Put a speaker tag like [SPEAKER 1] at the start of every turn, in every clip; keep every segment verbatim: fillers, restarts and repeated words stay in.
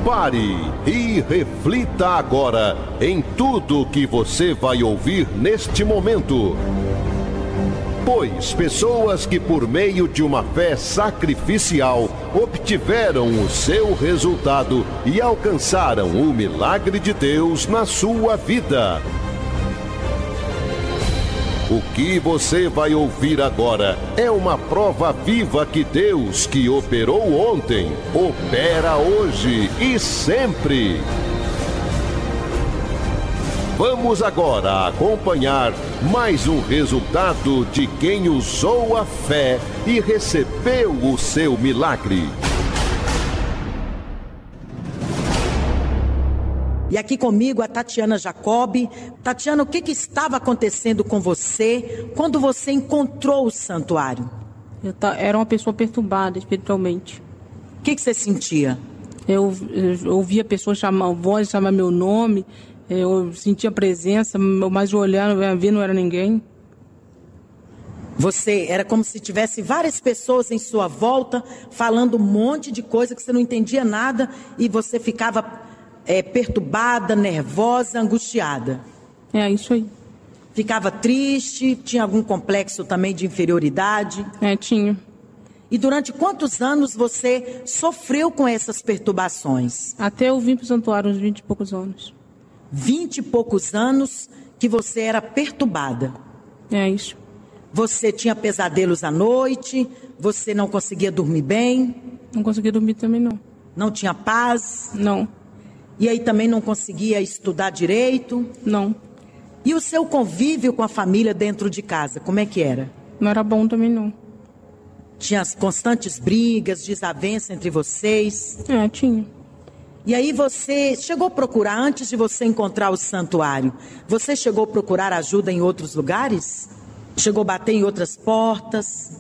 [SPEAKER 1] Pare e reflita agora em tudo que você vai ouvir neste momento. Pois pessoas que por meio de uma fé sacrificial obtiveram o seu resultado e alcançaram o milagre de Deus na sua vida. O que você vai ouvir agora é uma prova viva que Deus, que operou ontem, opera hoje e sempre. Vamos agora acompanhar mais um resultado de quem usou a fé e recebeu o seu milagre.
[SPEAKER 2] E aqui comigo a Tatiana Jacob. Tatiana, o que, que estava acontecendo com você quando você encontrou o santuário?
[SPEAKER 3] Eu ta... era uma pessoa perturbada espiritualmente.
[SPEAKER 2] O que, que você sentia?
[SPEAKER 3] Eu, eu ouvia pessoas chamar, voz chamar meu nome, eu sentia a presença, mas olhando, eu vi, não era ninguém.
[SPEAKER 2] Você era como se tivesse várias pessoas em sua volta, falando um monte de coisa que você não entendia nada e você ficava... É, perturbada, nervosa, angustiada.
[SPEAKER 3] É, isso aí.
[SPEAKER 2] Ficava triste, tinha algum complexo também de inferioridade?
[SPEAKER 3] É, tinha.
[SPEAKER 2] E durante quantos anos você sofreu com essas perturbações?
[SPEAKER 3] Até eu vim para o santuário, uns vinte e poucos anos.
[SPEAKER 2] Vinte e poucos anos que você era perturbada?
[SPEAKER 3] É, isso.
[SPEAKER 2] Você tinha pesadelos à noite? Você não conseguia dormir bem?
[SPEAKER 3] Não conseguia dormir também, não.
[SPEAKER 2] Não tinha paz?
[SPEAKER 3] Não.
[SPEAKER 2] E aí também não conseguia estudar direito?
[SPEAKER 3] Não.
[SPEAKER 2] E o seu convívio com a família dentro de casa, como é que era?
[SPEAKER 3] Não era bom também, não.
[SPEAKER 2] Tinha as constantes brigas, desavença entre vocês?
[SPEAKER 3] É, tinha.
[SPEAKER 2] E aí você chegou a procurar, antes de você encontrar o santuário, você chegou a procurar ajuda em outros lugares? Chegou a bater em outras portas?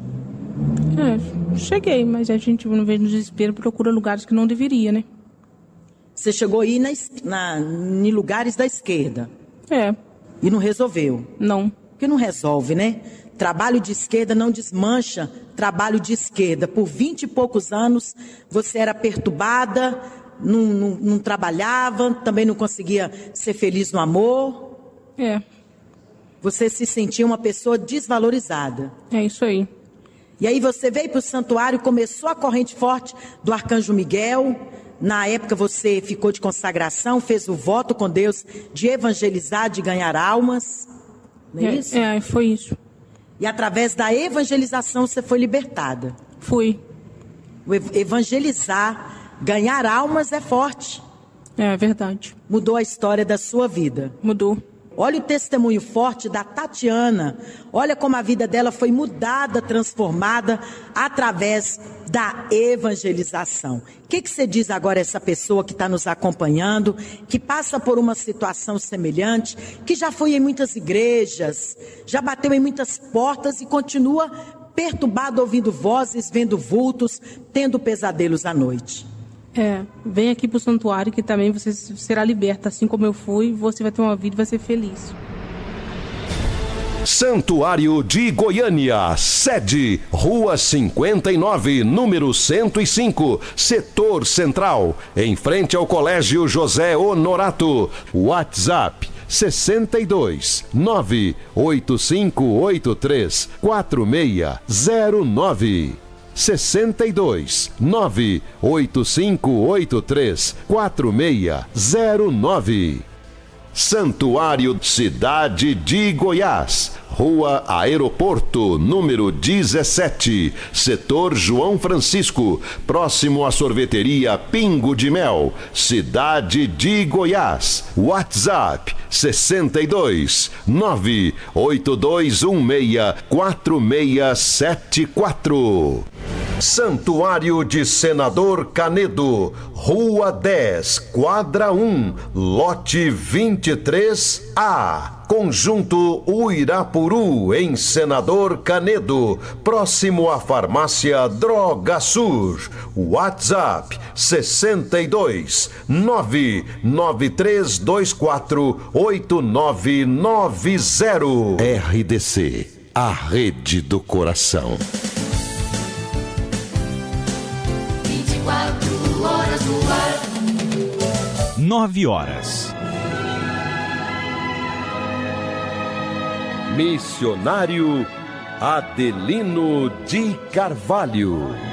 [SPEAKER 3] É, cheguei, mas a gente não vê no desespero, procura lugares que não deveria, né?
[SPEAKER 2] Você chegou a ir na, na, em lugares da esquerda?
[SPEAKER 3] É.
[SPEAKER 2] E não resolveu?
[SPEAKER 3] Não.
[SPEAKER 2] Porque não resolve, né? Trabalho de esquerda não desmancha trabalho de esquerda. Por vinte e poucos anos você era perturbada, não, não, não trabalhava, também não conseguia ser feliz no amor.
[SPEAKER 3] É.
[SPEAKER 2] Você se sentia uma pessoa desvalorizada.
[SPEAKER 3] É isso aí.
[SPEAKER 2] E aí você veio para o santuário, começou a corrente forte do Arcanjo Miguel. Na época você ficou de consagração, fez o voto com Deus de evangelizar, de ganhar almas. Não é,
[SPEAKER 3] é
[SPEAKER 2] isso?
[SPEAKER 3] É, foi isso.
[SPEAKER 2] E através da evangelização você foi libertada.
[SPEAKER 3] Fui.
[SPEAKER 2] O evangelizar, ganhar almas é forte.
[SPEAKER 3] É verdade.
[SPEAKER 2] Mudou a história da sua vida.
[SPEAKER 3] Mudou.
[SPEAKER 2] Olha o testemunho forte da Tatiana. Olha como a vida dela foi mudada, transformada através da evangelização. O que, que você diz agora a essa pessoa que está nos acompanhando, que passa por uma situação semelhante, que já foi em muitas igrejas, já bateu em muitas portas e continua perturbado ouvindo vozes, vendo vultos, tendo pesadelos à noite?
[SPEAKER 3] É, vem aqui pro santuário que também você será liberta, assim como eu fui, você vai ter uma vida e vai ser feliz.
[SPEAKER 1] Santuário de Goiânia, sede, Rua cinquenta e nove, número cento e cinco, Setor Central, em frente ao Colégio José Honorato. WhatsApp sessenta e dois, nove oito cinco oito três, quatro seis zero nove. sessenta e dois, nove oito cinco oito três, quatro seis zero nove. Santuário Cidade de Goiás, Rua Aeroporto, número dezessete, Setor João Francisco, próximo à sorveteria Pingo de Mel, Cidade de Goiás. WhatsApp sessenta e dois, nove oito dois um seis, quatro seis sete quatro. Santuário de Senador Canedo, Rua dez, Quadra um, Lote vinte e três A, Conjunto Uirapuru, em Senador Canedo, próximo à farmácia Droga Sur. WhatsApp sessenta e dois, nove nove três dois quatro oito nove nove zero. R D C, a rede do coração.
[SPEAKER 4] vinte e quatro horas no ar. nove horas.
[SPEAKER 1] Missionário Adelino de Carvalho.